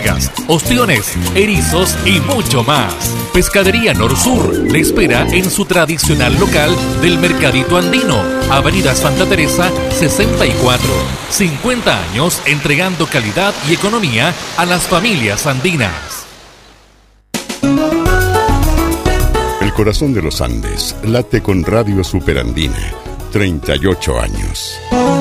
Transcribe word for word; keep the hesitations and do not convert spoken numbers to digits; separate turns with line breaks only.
algas, ostiones, erizos y mucho más. Pescadería Norsur le espera en su tradicional local del Mercadito Andino, Avenida Santa Teresa sesenta y cuatro. cincuenta años entregando calidad y economía a las familias andinas.
El corazón de los Andes late con Radio Superandina. treinta y ocho años.